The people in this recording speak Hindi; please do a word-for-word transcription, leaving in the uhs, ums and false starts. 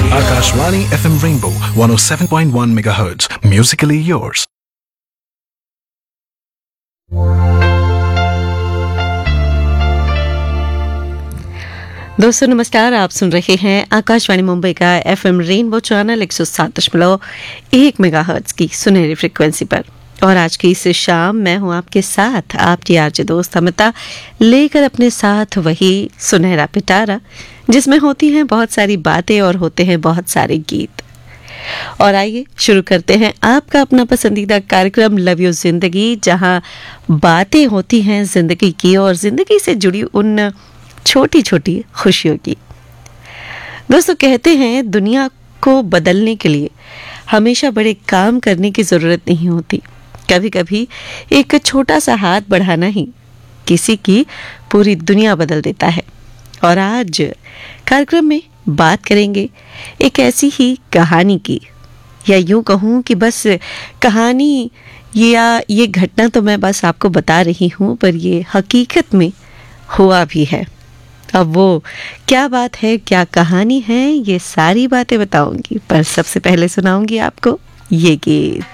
Akashvani F M Rainbow one oh seven point one megahertz. Musically yours. दोस्तों नमस्कार, आप सुन रहे हैं आकाशवाणी मुंबई का एफएम रेनबो चैनल एक सौ सात दशमलव एक मेगाहर्ट्ज की सुनहरी फ्रिक्वेंसी पर। और आज की इस शाम मैं हूं आपके साथ, आपकी आरजे दोस्त अमिता, लेकर अपने साथ वही सुनहरा पिटारा जिसमें होती हैं बहुत सारी बातें और होते हैं बहुत सारे गीत। और आइए शुरू करते हैं आपका अपना पसंदीदा कार्यक्रम लव यू जिंदगी, जहां बातें होती हैं जिंदगी की और जिंदगी से जुड़ी उन छोटी छोटी खुशियों की। दोस्तों कहते हैं दुनिया को बदलने के लिए हमेशा बड़े काम करने की ज़रूरत नहीं होती, कभी कभी एक छोटा सा हाथ बढ़ाना ही किसी की पूरी दुनिया बदल देता है। और आज कार्यक्रम में बात करेंगे एक ऐसी ही कहानी की, या यूं कहूँ कि बस कहानी या ये घटना तो मैं बस आपको बता रही हूँ, पर ये हकीकत में हुआ भी है। अब वो क्या बात है, क्या कहानी है, ये सारी बातें बताऊंगी, पर सबसे पहले सुनाऊंगी आपको ये गीत।